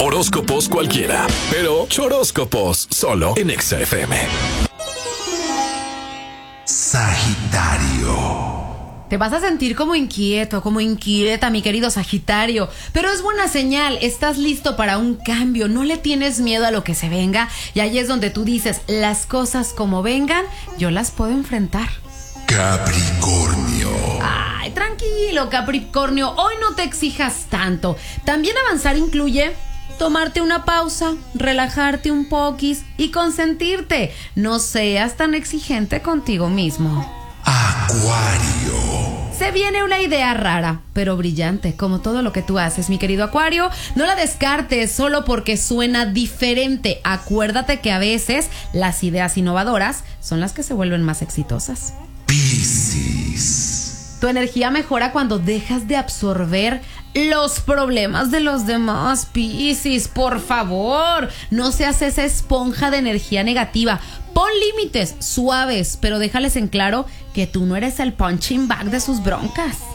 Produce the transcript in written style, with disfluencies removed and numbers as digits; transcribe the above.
Horóscopos cualquiera, pero choróscopos solo en Exa FM. Sagitario. Te vas a sentir como inquieto, como inquieta, mi querido Sagitario. Pero es buena señal, estás listo para un cambio, no le tienes miedo a lo que se venga. Y ahí es donde tú dices, las cosas como vengan, yo las puedo enfrentar. Capricornio. Ay, tranquilo, Capricornio, hoy no te exijas tanto. También avanzar incluye tomarte una pausa, relajarte un poquis y consentirte. No seas tan exigente contigo mismo. Acuario. Se viene una idea rara, pero brillante, como todo lo que tú haces, mi querido Acuario. No la descartes solo porque suena diferente. Acuérdate que a veces las ideas innovadoras son las que se vuelven más exitosas. Piscis. Tu energía mejora cuando dejas de absorber los problemas de los demás, Piscis. Por favor, no seas esa esponja de energía negativa. Pon límites suaves, pero déjales en claro que tú no eres el punching bag de sus broncas.